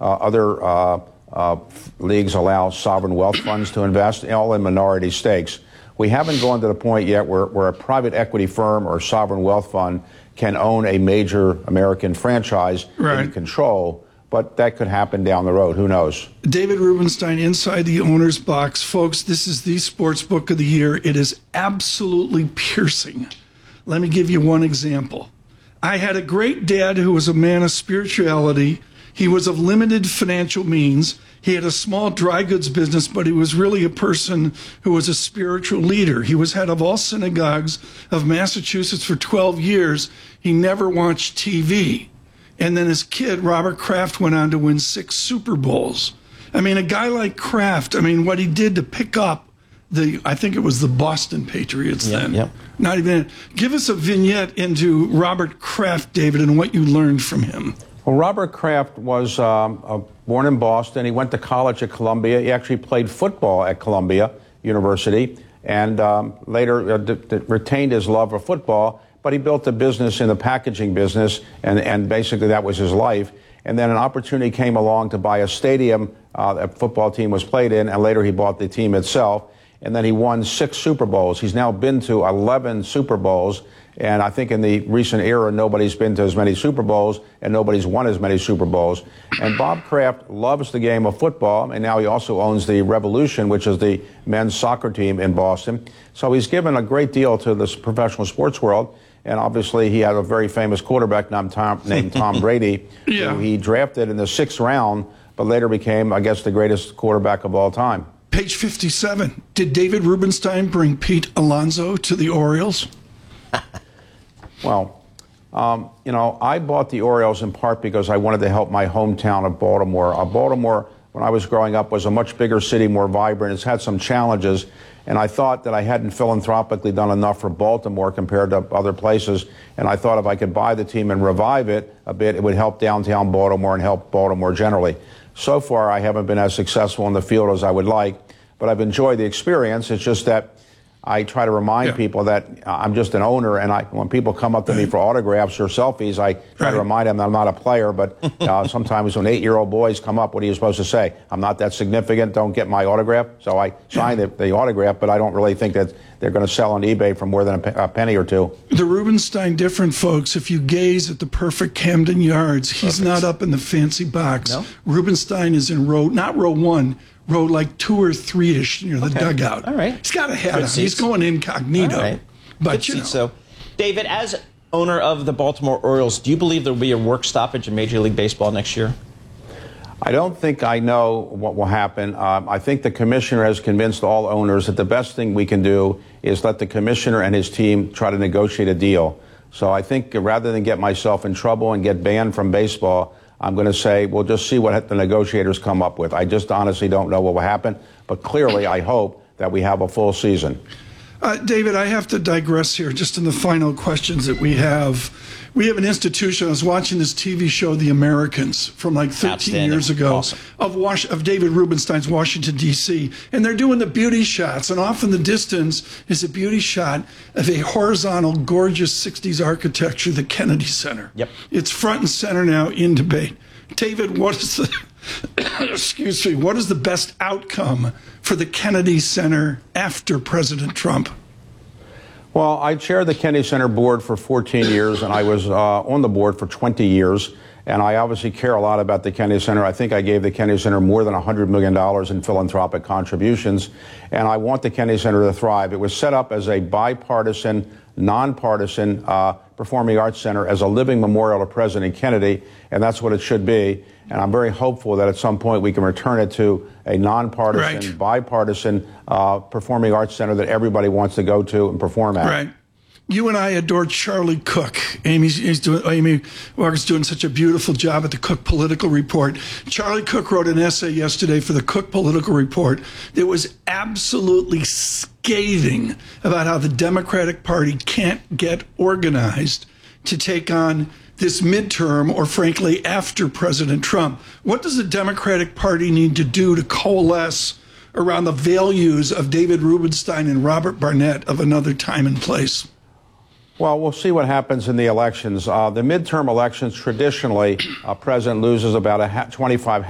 leagues allow sovereign wealth funds to invest, all in minority stakes. We haven't gone to the point yet where a private equity firm or sovereign wealth fund can own a major American franchise in control, but that could happen down the road. Who knows? David Rubenstein, Inside the Owner's Box. Folks, this is the sports book of the year. It is absolutely piercing. Let me give you one example. I had a great dad who was a man of spirituality. He was of limited financial means. He had a small dry goods business, but he was really a person who was a spiritual leader. He was head of all synagogues of Massachusetts for 12 years. He never watched TV. And then his kid, Robert Kraft, went on to win 6 Super Bowls. I mean, a guy like Kraft, I mean, what he did to pick up I think it was the Boston Patriots then. Yep. Not even. Give us a vignette into Robert Kraft, David, and what you learned from him. Well, Robert Kraft was born in Boston. He went to college at Columbia. He actually played football at Columbia University and later retained his love of football, but he built a business in the packaging business, and basically that was his life. And then an opportunity came along to buy a stadium a football team was played in, and later he bought the team itself. And then he won 6 Super Bowls. He's now been to 11 Super Bowls. And I think in the recent era, nobody's been to as many Super Bowls and nobody's won as many Super Bowls. And Bob Kraft loves the game of football. And now he also owns the Revolution, which is the men's soccer team in Boston. So he's given a great deal to the professional sports world. And obviously, he had a very famous quarterback named Tom Brady, who he drafted in the 6th round, but later became, I guess, the greatest quarterback of all time. Page 57. Did David Rubenstein bring Pete Alonso to the Orioles? Well, I bought the Orioles in part because I wanted to help my hometown of Baltimore. Baltimore, when I was growing up, was a much bigger city, more vibrant. It's had some challenges, and I thought that I hadn't philanthropically done enough for Baltimore compared to other places, and I thought if I could buy the team and revive it a bit, it would help downtown Baltimore and help Baltimore generally. So far, I haven't been as successful in the field as I would like, but I've enjoyed the experience. It's just that I try to remind people that I'm just an owner, and when people come up to me for autographs or selfies, I try to remind them that I'm not a player, but sometimes when 8-year-old boys come up, what are you supposed to say? I'm not that significant, don't get my autograph. So I sign the autograph, but I don't really think that they're going to sell on eBay for more than a penny or two. The Rubenstein different, folks. If you gaze at the perfect Camden Yards, he's not up in the fancy box. No? Rubenstein is in not row 1, row like 2 or 3-ish near the dugout. All right. He's got a hat on. He's going incognito. All right. But So, David, as owner of the Baltimore Orioles, do you believe there will be a work stoppage in Major League Baseball next year? I don't think I know what will happen. I think the commissioner has convinced all owners that the best thing we can do is let the commissioner and his team try to negotiate a deal. So I think rather than get myself in trouble and get banned from baseball, I'm going to say we'll just see what the negotiators come up with. I just honestly don't know what will happen, but clearly I hope that we have a full season. David, I have to digress here just in the final questions that we have. We have an institution. I was watching this TV show, The Americans, from like 13 years ago, of David Rubenstein's Washington, D.C., and they're doing the beauty shots, and off in the distance is a beauty shot of a horizontal, gorgeous 60s architecture, the Kennedy Center. Yep. It's front and center now in debate. David, what is the what is the best outcome for the Kennedy Center after President Trump? Well, I chaired the Kennedy Center board for 14 years, and I was on the board for 20 years. And I obviously care a lot about the Kennedy Center. I think I gave the Kennedy Center more than $100 million in philanthropic contributions. And I want the Kennedy Center to thrive. It was set up as a bipartisan, nonpartisan performing arts center as a living memorial to President Kennedy, and that's what it should be. And I'm very hopeful that at some point we can return it to a nonpartisan, bipartisan performing arts center that everybody wants to go to and perform at. Right. You and I adore Charlie Cook. Amy Walker's doing such a beautiful job at the Cook Political Report. Charlie Cook wrote an essay yesterday for the Cook Political Report that was absolutely scathing about how the Democratic Party can't get organized to take on this midterm or, frankly, after President Trump. What does the Democratic Party need to do to coalesce around the values of David Rubenstein and Robert Barnett of another time and place? Well, we'll see what happens in the elections. The midterm elections, traditionally, a president loses about 25